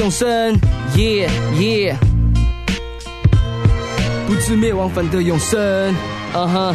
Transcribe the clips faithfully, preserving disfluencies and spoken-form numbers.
永生 ，Yeah Yeah， 不知灭亡反得永生，嗯哼。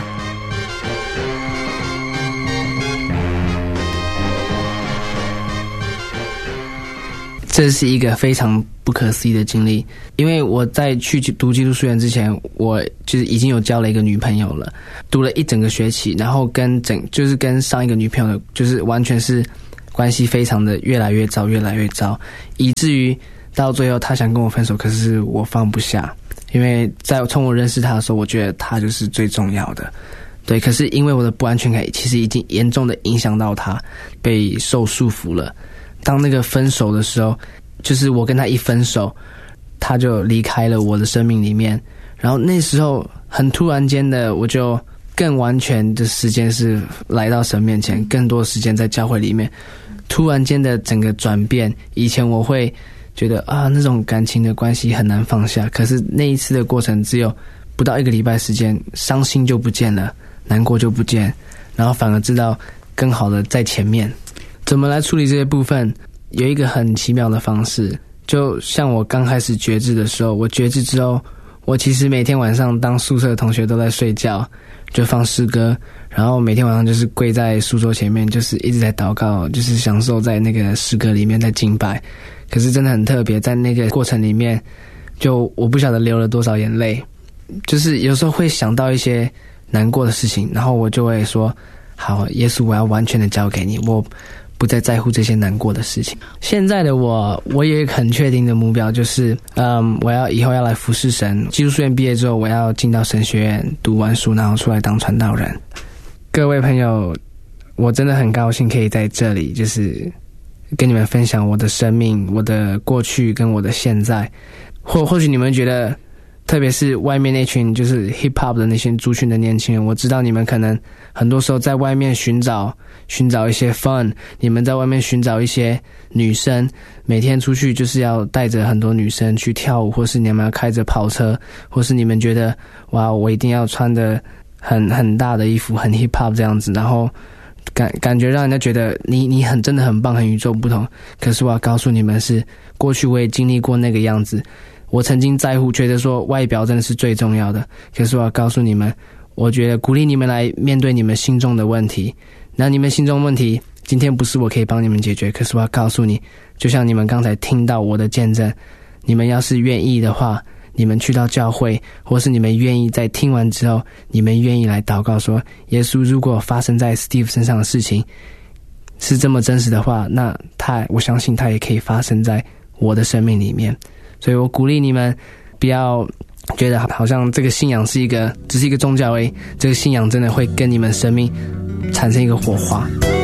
这是一个非常不可思议的经历，因为我在去读基督书院之前，我就是已经有交了一个女朋友了，读了一整个学期，然后跟整就是跟上一个女朋友的，就是完全是关系非常的越来越糟，越来越糟，以至于到最后她想跟我分手，可是我放不下，因为在从我认识她的时候，我觉得她就是最重要的。对，可是因为我的不安全感其实已经严重的影响到她，被受束缚了。当那个分手的时候，就是我跟他一分手，他就离开了我的生命里面。然后那时候很突然间的，我就更完全的时间是来到神面前，更多时间在教会里面。突然间的整个转变，以前我会觉得啊，那种感情的关系很难放下，可是那一次的过程只有不到一个礼拜时间，伤心就不见了，难过就不见，然后反而知道更好的在前面。怎么来处理这些部分？有一个很奇妙的方式，就像我刚开始觉知的时候，我觉知之后，我其实每天晚上当宿舍的同学都在睡觉，就放诗歌，然后每天晚上就是跪在书桌前面，就是一直在祷告，就是享受在那个诗歌里面在敬拜。可是真的很特别，在那个过程里面，就我不晓得流了多少眼泪，就是有时候会想到一些难过的事情，然后我就会说，好，耶稣，我要完全的交给你，我不再在乎这些难过的事情。现在的我，我有一个很确定的目标，就是嗯，我要以后要来服侍神。基督书院毕业之后，我要进到神学院读完书，然后出来当传道人。各位朋友，我真的很高兴可以在这里，就是跟你们分享我的生命、我的过去跟我的现在。或或许你们觉得，特别是外面那群就是 hip hop 的那些族群的年轻人，我知道你们可能很多时候在外面寻找寻找一些 fun， 你们在外面寻找一些女生，每天出去就是要带着很多女生去跳舞，或是你们要开着跑车，或是你们觉得哇，我一定要穿的很很大的衣服，很 hip hop 这样子，然后感感觉让人家觉得你你很真的很棒，很与众不同。可是我要告诉你们是，过去我也经历过那个样子。我曾经在乎，觉得说外表真的是最重要的。可是我要告诉你们，我觉得鼓励你们来面对你们心中的问题。那你们心中问题，今天不是我可以帮你们解决，可是我要告诉你，就像你们刚才听到我的见证，你们要是愿意的话，你们去到教会，或是你们愿意在听完之后，你们愿意来祷告说，耶稣，如果发生在 Steve 身上的事情是这么真实的话，那他我相信他也可以发生在我的生命里面。所以我鼓励你们不要觉得好像这个信仰是一个只是一个宗教而已，这个信仰真的会跟你们生命产生一个火花。